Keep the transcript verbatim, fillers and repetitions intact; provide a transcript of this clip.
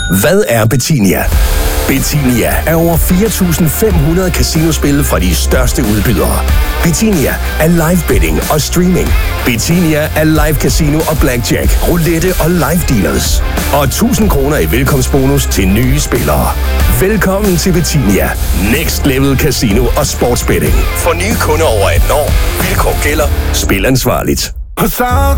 Hvad er Betinia? Betinia er over fire tusind fem hundrede casinospil fra de største udbydere. Betinia er live betting og streaming. Betinia er live casino og blackjack, roulette og live dealers. Og tusind kroner i velkomstbonus til nye spillere. Velkommen til Betinia. Next Level Casino og Sportsbetting. For nye kunder over atten år. Vilkår gælder. Spil ansvarligt.